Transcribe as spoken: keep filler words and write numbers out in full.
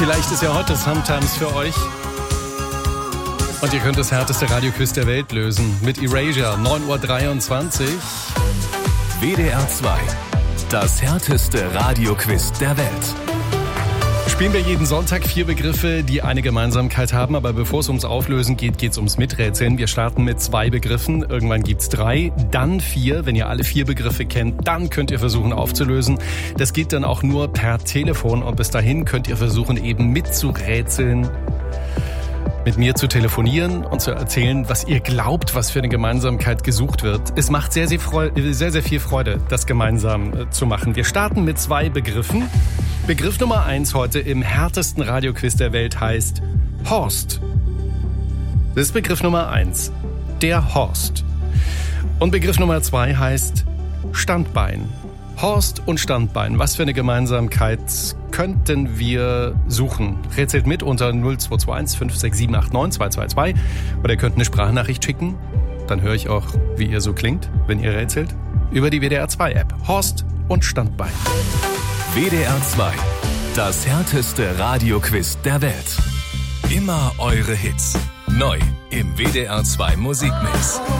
Vielleicht ist ja heute Sometimes für euch. Und ihr könnt das härteste Radioquiz der Welt lösen. Mit Erasure, neun Uhr dreiundzwanzig. W D R zwei, das härteste Radioquiz der Welt. Spielen wir jeden Sonntag vier Begriffe, die eine Gemeinsamkeit haben. Aber bevor es ums Auflösen geht, geht es ums Miträtseln. Wir starten mit zwei Begriffen. Irgendwann gibt's drei, dann vier. Wenn ihr alle vier Begriffe kennt, dann könnt ihr versuchen aufzulösen. Das geht dann auch nur per Telefon. Und bis dahin könnt ihr versuchen, eben mitzurätseln, mit mir zu telefonieren und zu erzählen, was ihr glaubt, was für eine Gemeinsamkeit gesucht wird. Es macht sehr, sehr, Freude, sehr, sehr viel Freude, das gemeinsam äh, zu machen. Wir starten mit zwei Begriffen. Begriff Nummer eins heute im härtesten Radioquiz der Welt heißt Horst. Das ist Begriff Nummer eins. Der Horst. Und Begriff Nummer zwei heißt Standbein. Horst und Standbein. Was für eine Gemeinsamkeit könnten wir suchen? Rätselt mit unter null zwei zwei eins fünf sechs sieben acht neun zwei zwei zwei. Oder ihr könnt eine Sprachnachricht schicken. Dann höre ich auch, wie ihr so klingt, wenn ihr rätselt. Über die W D R zwei App. Horst und Standbein. W D R zwei, das härteste Radioquiz der Welt. Immer eure Hits. Neu im W D R zwei Musikmix.